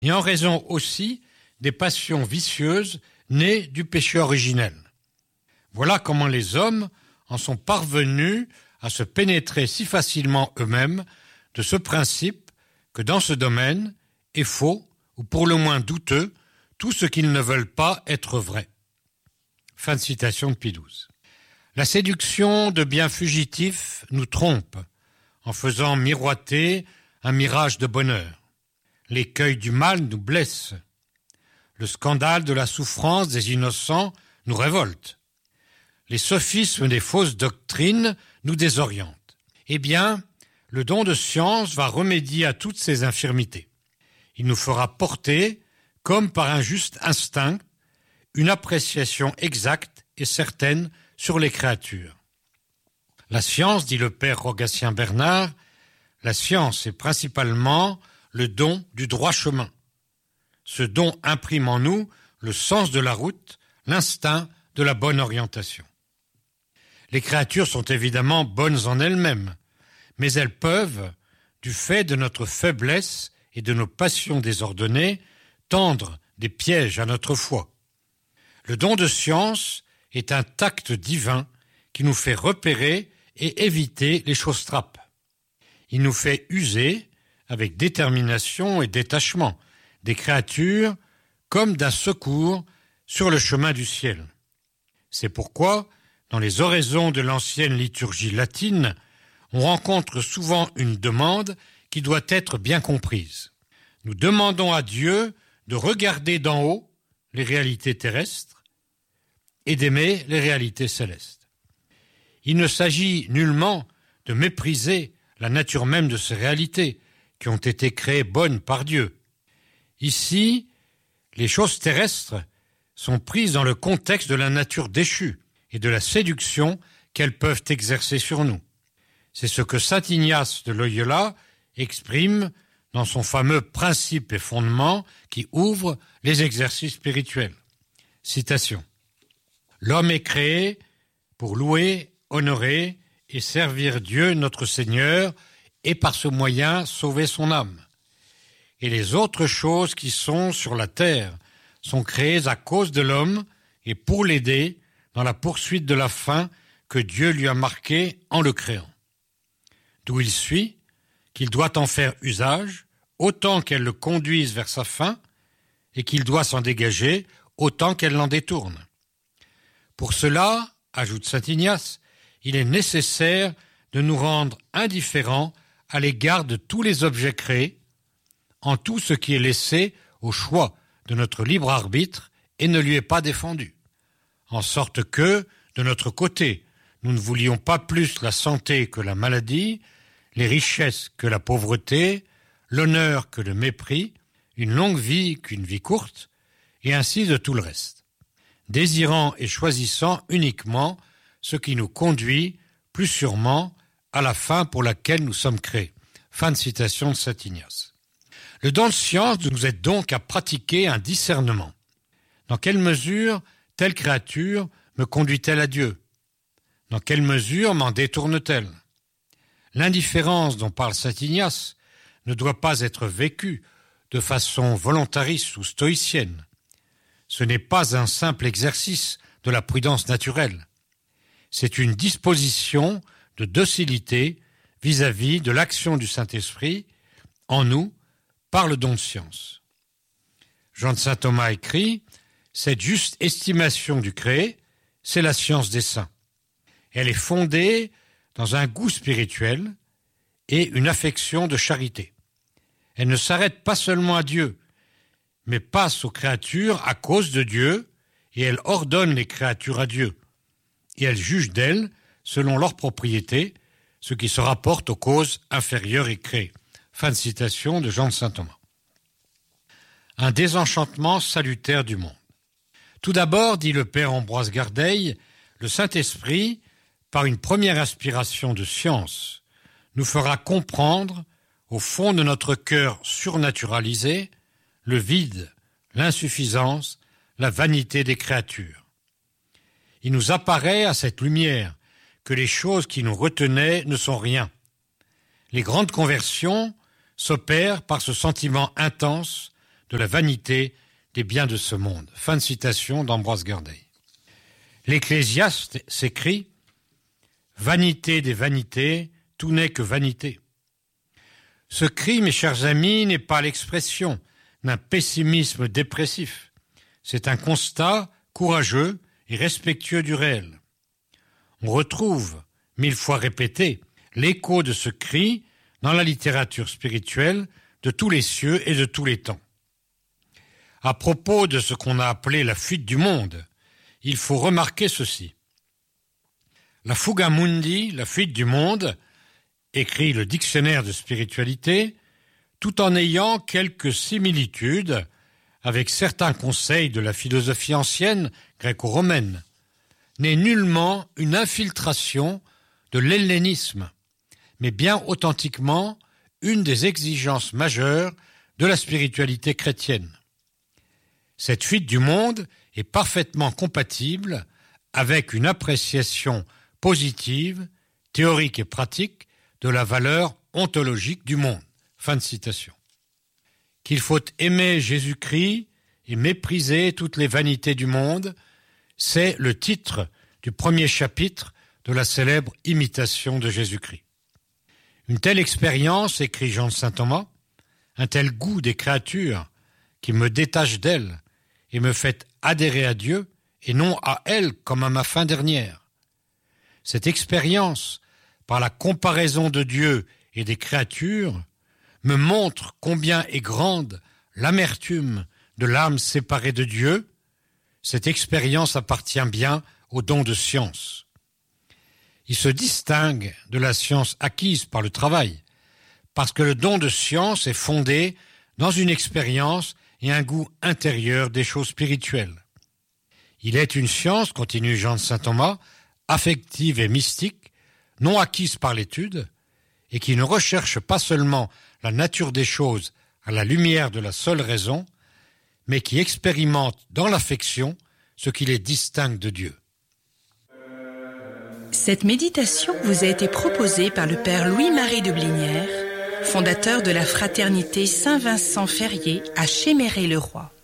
et en raison aussi des passions vicieuses nées du péché originel. Voilà comment les hommes en sont parvenus à se pénétrer si facilement eux-mêmes de ce principe que dans ce domaine est faux, ou pour le moins douteux, tout ce qu'ils ne veulent pas être vrai. Fin de citation de Pie XII. La séduction de biens fugitifs nous trompe, en faisant miroiter un mirage de bonheur. L'écueil du mal nous blesse. Le scandale de la souffrance des innocents nous révolte. Les sophismes des fausses doctrines nous désorientent. Eh bien, le don de science va remédier à toutes ces infirmités. Il nous fera porter, comme par un juste instinct, une appréciation exacte et certaine sur les créatures. La science, dit le père Rogatien Bernard, la science est principalement le don du droit chemin. Ce don imprime en nous le sens de la route, l'instinct de la bonne orientation. Les créatures sont évidemment bonnes en elles-mêmes, mais elles peuvent, du fait de notre faiblesse et de nos passions désordonnées, tendre des pièges à notre foi. Le don de science est un tact divin qui nous fait repérer et éviter les choses trappes. Il nous fait user, avec détermination et détachement, des créatures comme d'un secours sur le chemin du ciel. C'est pourquoi, dans les oraisons de l'ancienne liturgie latine, on rencontre souvent une demande qui doit être bien comprise. Nous demandons à Dieu de regarder d'en haut les réalités terrestres et d'aimer les réalités célestes. Il ne s'agit nullement de mépriser la nature même de ces réalités qui ont été créées bonnes par Dieu. Ici, les choses terrestres sont prises dans le contexte de la nature déchue et de la séduction qu'elles peuvent exercer sur nous. C'est ce que saint Ignace de Loyola exprime dans son fameux principe et fondement qui ouvre les exercices spirituels. Citation. L'homme est créé pour louer, honorer et servir Dieu notre Seigneur et par ce moyen sauver son âme. Et les autres choses qui sont sur la terre sont créées à cause de l'homme et pour l'aider dans la poursuite de la fin que Dieu lui a marquée en le créant. D'où il suit qu'il doit en faire usage autant qu'elle le conduise vers sa fin et qu'il doit s'en dégager autant qu'elle l'en détourne. Pour cela, ajoute saint Ignace, il est nécessaire de nous rendre indifférents à l'égard de tous les objets créés, en tout ce qui est laissé au choix de notre libre arbitre et ne lui est pas défendu. En sorte que, de notre côté, nous ne voulions pas plus la santé que la maladie, les richesses que la pauvreté, l'honneur que le mépris, une longue vie qu'une vie courte, et ainsi de tout le reste, désirant et choisissant uniquement ce qui nous conduit plus sûrement à la fin pour laquelle nous sommes créés. Fin de citation de saint Ignace. Le don de science nous aide donc à pratiquer un discernement. Dans quelle mesure telle créature me conduit-elle à Dieu? Dans quelle mesure m'en détourne-t-elle? L'indifférence dont parle saint Ignace ne doit pas être vécue de façon volontariste ou stoïcienne. Ce n'est pas un simple exercice de la prudence naturelle. C'est une disposition de docilité vis-à-vis de l'action du Saint-Esprit en nous par le don de science. Jean de saint Thomas écrit « Cette juste estimation du créé, c'est la science des saints. Elle est fondée dans un goût spirituel et une affection de charité. Elle ne s'arrête pas seulement à Dieu, mais passe aux créatures à cause de Dieu, et elle ordonne les créatures à Dieu. Et elle juge d'elles, selon leur propriété, ce qui se rapporte aux causes inférieures et créées. » Fin de citation de Jean de saint Thomas. Un désenchantement salutaire du monde. Tout d'abord, dit le père Ambroise Gardeil, le Saint-Esprit, par une première inspiration de science, nous fera comprendre, au fond de notre cœur surnaturalisé, le vide, l'insuffisance, la vanité des créatures. Il nous apparaît à cette lumière que les choses qui nous retenaient ne sont rien. Les grandes conversions s'opèrent par ce sentiment intense de la vanité des biens de ce monde. Fin de citation d'Ambroise Gardey. L'Ecclésiaste s'écrit « Vanité des vanités, tout n'est que vanité ». Ce cri, mes chers amis, n'est pas l'expression d'un pessimisme dépressif. C'est un constat courageux et respectueux du réel. On retrouve, 1000 fois répété, l'écho de ce cri dans la littérature spirituelle de tous les cieux et de tous les temps. À propos de ce qu'on a appelé la fuite du monde, il faut remarquer ceci. La fuga mundi, la fuite du monde, écrit le dictionnaire de spiritualité, tout en ayant quelques similitudes avec certains conseils de la philosophie ancienne gréco-romaine, n'est nullement une infiltration de l'hellénisme, mais bien authentiquement une des exigences majeures de la spiritualité chrétienne. Cette fuite du monde est parfaitement compatible avec une appréciation positive, théorique et pratique de la valeur ontologique du monde. Fin de citation. Qu'il faut aimer Jésus-Christ et mépriser toutes les vanités du monde, c'est le titre du premier chapitre de la célèbre Imitation de Jésus-Christ. Une telle expérience, écrit Jean de Saint Thomas, un tel goût des créatures qui me détache d'elles et me fait adhérer à Dieu et non à elle comme à ma fin dernière. Cette expérience, par la comparaison de Dieu et des créatures, me montre combien est grande l'amertume de l'âme séparée de Dieu. Cette expérience appartient bien au don de science. Il se distingue de la science acquise par le travail, parce que le don de science est fondé dans une expérience et un goût intérieur des choses spirituelles. Il est une science, continue Jean de Saint Thomas, affective et mystique, non acquise par l'étude, et qui ne recherche pas seulement la nature des choses à la lumière de la seule raison, mais qui expérimente dans l'affection ce qui les distingue de Dieu. Cette méditation vous a été proposée par le Père Louis-Marie de Blinière, fondateur de la Fraternité Saint-Vincent-Ferrier à Chéméré-le-Roi.